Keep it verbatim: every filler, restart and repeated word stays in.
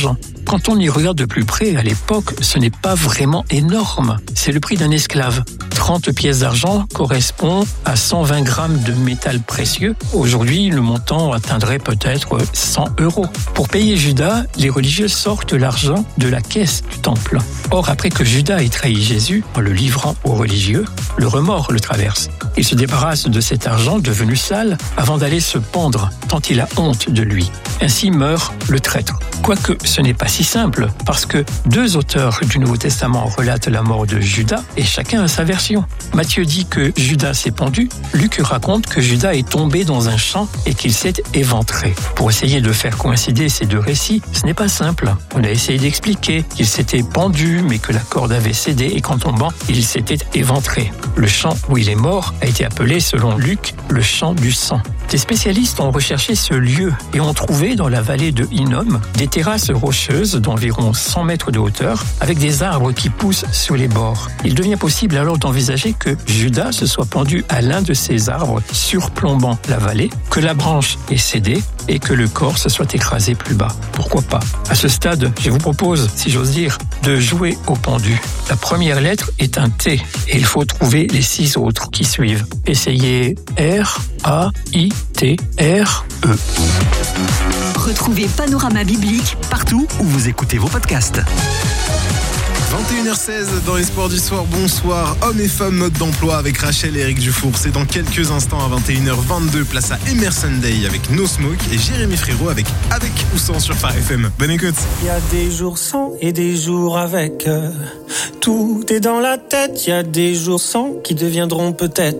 d'argent. Quand on y regarde de plus près, à l'époque, ce n'est pas vraiment énorme. C'est le prix d'un esclave. trente pièces d'argent correspond à cent vingt grammes de métal précieux. Aujourd'hui, le montant atteindrait peut-être cent euros. Pour payer Judas, les religieux sortent l'argent de la caisse du temple. Or, après que Judas ait trahi Jésus en le livrant aux religieux, le remords le traverse. Il se débarrasse de cet argent devenu sale avant d'aller se pendre, tant il a honte de lui. Ainsi meurt le traître. Quoique ce n'est pas si simple, parce que deux auteurs du Nouveau Testament relatent la mort de Judas et chacun a sa version. Matthieu dit que Judas s'est pendu, Luc raconte que Judas est tombé dans un champ et qu'il s'est éventré. Pour essayer de faire coïncider ces deux récits, ce n'est pas simple. On a essayé d'expliquer qu'il s'était pendu mais que la corde avait cédé et qu'en tombant, il s'était éventré. Le champ où il est mort a été appelé, selon Luc, le champ du sang. Des spécialistes ont recherché ce lieu et ont trouvé dans la vallée de Hinnom des terrasses rocheuses d'environ cent mètres de hauteur avec des arbres qui poussent sur les bords. Il devient possible alors d'envisager que Judas se soit pendu à l'un de ces arbres surplombant la vallée, que la branche ait cédé et que le corps se soit écrasé plus bas. Pourquoi pas? À ce stade, je vous propose, si j'ose dire, de jouer au pendu. La première lettre est un T et il faut trouver les six autres qui suivent. Essayez R, A, I, T, R, E. Retrouvez Panorama Biblique partout où vous écoutez vos podcasts. vingt et une heures seize dans les sports du soir. Bonsoir, hommes et femmes mode d'emploi avec Rachel et Eric Dufour. C'est dans quelques instants à vingt et une heures vingt-deux, place à Emerson Day avec No Smoke et Jérémy Frérot avec Avec ou sans sur Phare F M. Bonne écoute. Il y a des jours sans et des jours avec. Tout est dans la tête. Il y a des jours sans qui deviendront peut-être